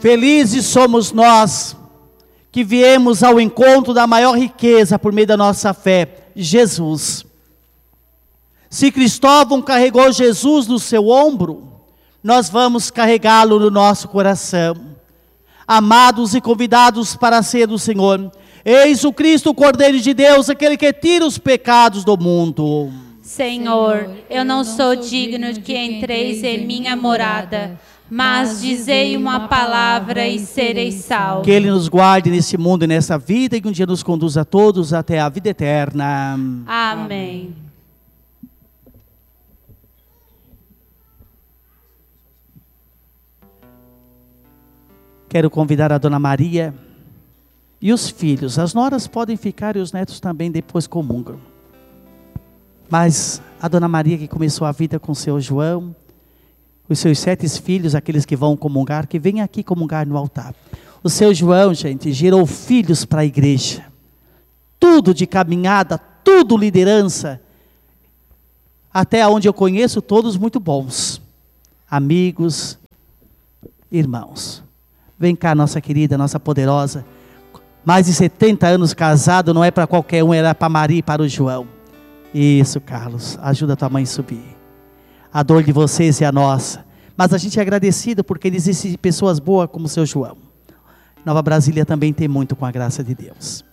Felizes somos nós que viemos ao encontro da maior riqueza por meio da nossa fé, Jesus. Se Cristóvão carregou Jesus no seu ombro, nós vamos carregá-lo no nosso coração. Amados e convidados para a ceia do Senhor, eis o Cristo, o Cordeiro de Deus, aquele que tira os pecados do mundo. Senhor, eu não sou digno de que entreis em minha morada, mas dizei uma palavra e serei salvo. Que Ele nos guarde nesse mundo e nessa vida, e que um dia nos conduza a todos até a vida eterna. Amém. Quero convidar a Dona Maria e os filhos. As noras podem ficar e os netos também depois comungam. Mas a Dona Maria, que começou a vida com o seu João, os seus 7 filhos, aqueles que vão comungar, que vêm aqui comungar no altar. O seu João, gente, gerou filhos para a igreja. Tudo de caminhada, tudo liderança. Até onde eu conheço, todos muito bons. Amigos, irmãos. Vem cá, nossa querida, nossa poderosa. Mais de 70 anos casado, não é para qualquer um, era para Maria e para o João. Isso, Carlos, ajuda a tua mãe a subir. A dor de vocês é a nossa. Mas a gente é agradecido porque existem pessoas boas como o seu João. Nova Brasília também tem muito com a graça de Deus.